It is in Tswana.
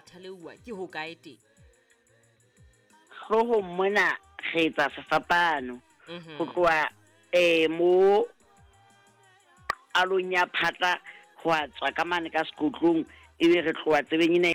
thaleuwa ke ho kae teng? Hloohong mona re etsa sefapano ho Mhm. tloha mo along ya Phatla ho a tswa ka mane ka sekotlong ebe re tloha tsebeng ena